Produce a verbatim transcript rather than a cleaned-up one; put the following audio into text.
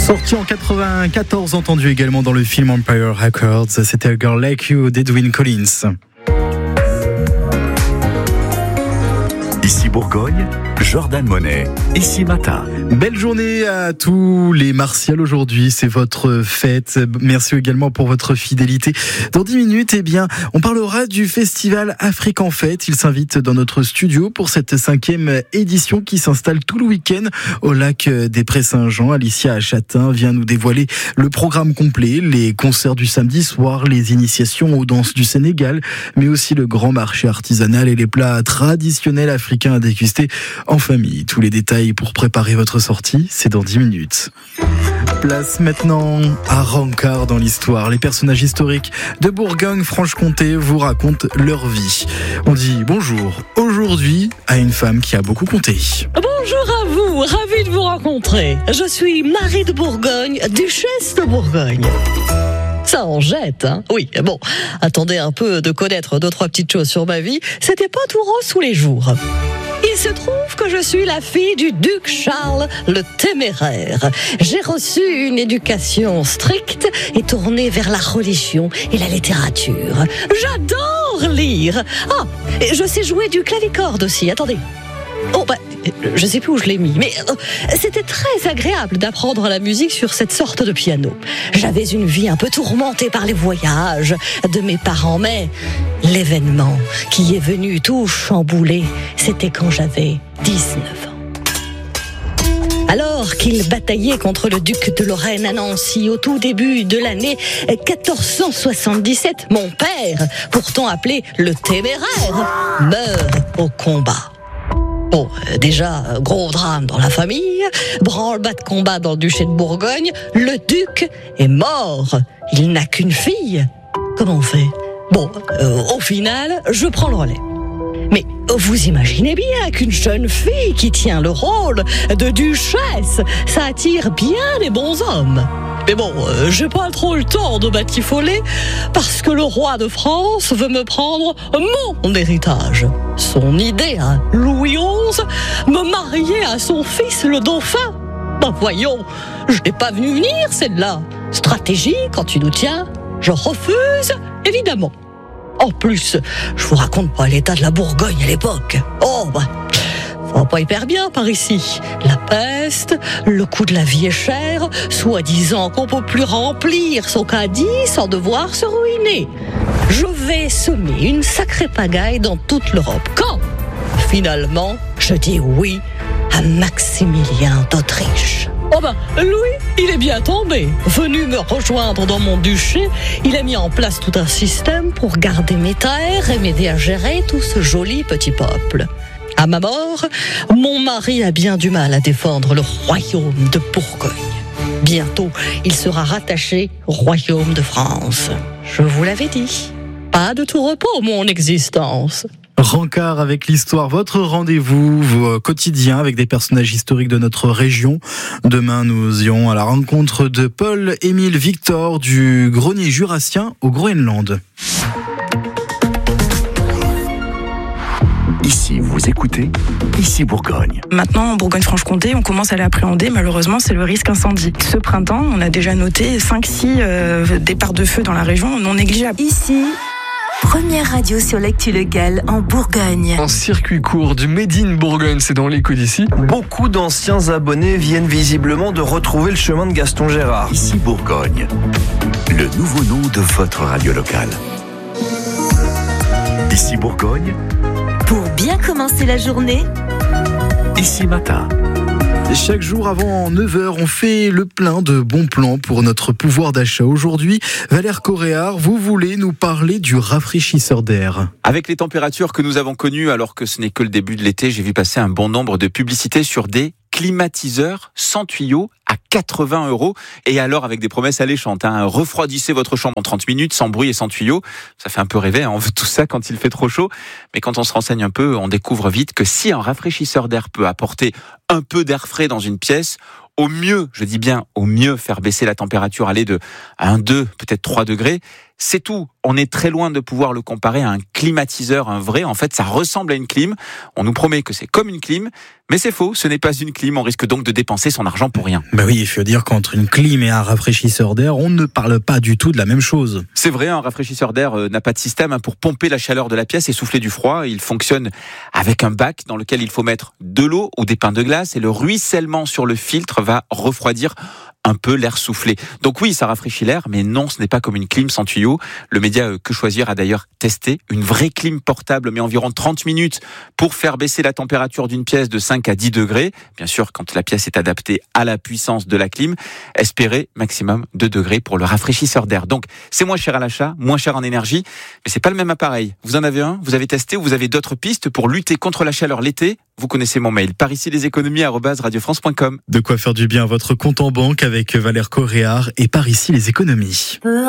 Sorti en quatre-vingt-quatorze, entendu également dans le film Empire Records, c'était A Girl Like You d'Edwyn Collins. Ici Bourgogne, Jordan Monet, Ici Matin. Belle journée à tous les Martials aujourd'hui, c'est votre fête. Merci également pour votre fidélité. Dans dix minutes, eh bien, on parlera du festival Afrique en Fête. Il s'invite dans notre studio pour cette cinquième édition qui s'installe tout le week-end au lac des Prés-Saint-Jean. Alicia Achatin vient nous dévoiler le programme complet, les concerts du samedi soir, les initiations aux danses du Sénégal, mais aussi le grand marché artisanal et les plats traditionnels africains à déguster en famille. Tous les détails pour préparer votre sortie, c'est dans dix minutes. Place maintenant à Rancard dans l'histoire. Les personnages historiques de Bourgogne-Franche-Comté vous racontent leur vie. On dit bonjour aujourd'hui à une femme qui a beaucoup compté. Bonjour à vous, ravi de vous rencontrer. Je suis Marie de Bourgogne, duchesse de Bourgogne. Ça en jette, hein. Oui, bon, attendez un peu de connaître deux, trois petites choses sur ma vie. C'était pas tout rose tous les jours. Il se trouve que je suis la fille du duc Charles le Téméraire. J'ai reçu une éducation stricte et tournée vers la religion et la littérature. J'adore lire. Ah, et je sais jouer du clavicorde aussi, attendez. Oh, bah, je sais plus où je l'ai mis, mais euh, c'était très agréable d'apprendre la musique sur cette sorte de piano. J'avais une vie un peu tourmentée par les voyages de mes parents, mais l'événement qui est venu tout chambouler, c'était quand j'avais dix-neuf ans. Alors qu'il bataillait contre le duc de Lorraine à Nancy au tout début de l'année quatorze cent soixante-dix-sept, mon père, pourtant appelé le Téméraire, meurt au combat. Bon, déjà, gros drame dans la famille, branle-bas de combat dans le duché de Bourgogne, le duc est mort. Il n'a qu'une fille. Comment on fait ? Bon, euh, au final, je prends le relais. Mais vous imaginez bien qu'une jeune fille qui tient le rôle de duchesse, ça attire bien les bons hommes. Mais bon, euh, j'ai pas trop le temps de batifoler parce que le roi de France veut me prendre mon héritage. Son idée, hein, Louis onze, me marier à son fils le dauphin. Ben voyons, je n'ai pas venu venir celle-là. Stratégie, quand tu nous tiens, je refuse, évidemment. En plus, je vous raconte pas l'état de la Bourgogne à l'époque. Oh, bah, ça va pas hyper bien par ici. La peste, le coût de la vie est cher, soi-disant qu'on peut plus remplir son caddie sans devoir se ruiner. Je vais semer une sacrée pagaille dans toute l'Europe. Quand, finalement, je dis oui à Maximilien d'Autriche. Oh ben, Louis, il est bien tombé. Venu me rejoindre dans mon duché, il a mis en place tout un système pour garder mes terres et m'aider à gérer tout ce joli petit peuple. À ma mort, mon mari a bien du mal à défendre le royaume de Bourgogne. Bientôt, il sera rattaché au royaume de France. Je vous l'avais dit, pas de tout repos, mon existence. Rancard avec l'histoire, votre rendez-vous vos quotidien avec des personnages historiques de notre région. Demain, nous irons à la rencontre de Paul-Émile Victor du grenier jurassien au Groenland. Ici, vous écoutez, Ici Bourgogne. Maintenant, en Bourgogne-Franche-Comté, on commence à l'appréhender. Malheureusement, c'est le risque incendie. Ce printemps, on a déjà noté cinq six euh, départs de feu dans la région non négligeables. Ici, première radio sur l'actu locale en Bourgogne. En circuit court du Made in Bourgogne, c'est dans l'écho d'ici. Beaucoup d'anciens abonnés viennent visiblement de retrouver le chemin de Gaston Gérard. Ici Bourgogne, le nouveau nom de votre radio locale. Ici Bourgogne, pour bien commencer la journée, Ici Matin. Chaque jour avant neuf heures, on fait le plein de bons plans pour notre pouvoir d'achat. Aujourd'hui, Valère Coréard, vous voulez nous parler du rafraîchisseur d'air. Avec les températures que nous avons connues, alors que ce n'est que le début de l'été, j'ai vu passer un bon nombre de publicités sur des climatiseurs sans tuyau à quatre-vingts euros. Et alors avec des promesses alléchantes, hein, refroidissez votre chambre en trente minutes sans bruit et sans tuyau. Ça fait un peu rêver, hein, on veut tout ça quand il fait trop chaud. Mais quand on se renseigne un peu, on découvre vite que si un rafraîchisseur d'air peut apporter un peu d'air frais dans une pièce, au mieux, je dis bien au mieux, faire baisser la température, aller de un, deux, peut-être trois degrés, C'est tout. On est très loin de pouvoir le comparer à un climatiseur, un vrai. En fait, ça ressemble à une clim. On nous promet que c'est comme une clim, mais c'est faux. Ce n'est pas une clim. On risque donc de dépenser son argent pour rien. Bah oui, il faut dire qu'entre une clim et un rafraîchisseur d'air, on ne parle pas du tout de la même chose. C'est vrai, un rafraîchisseur d'air euh, n'a pas de système hein, pour pomper la chaleur de la pièce et souffler du froid. Il fonctionne avec un bac dans lequel il faut mettre de l'eau ou des pains de glace et le ruissellement sur le filtre va refroidir un peu l'air soufflé. Donc oui, ça rafraîchit l'air, mais non, ce n'est pas comme une clim sans tuyau. Le média Que Choisir a d'ailleurs testé. Une vraie clim portable met environ trente minutes pour faire baisser la température d'une pièce de cinq à dix degrés. Bien sûr, quand la pièce est adaptée à la puissance de la clim, espérez maximum deux degrés pour le rafraîchisseur d'air. Donc, c'est moins cher à l'achat, moins cher en énergie, mais c'est pas le même appareil. Vous en avez un, vous avez testé ou vous avez d'autres pistes pour lutter contre la chaleur l'été? Vous connaissez mon mail, par ici les économies arobase radio france point com. De quoi faire du bien à votre compte en banque avec Valère Coréard et par ici les économies.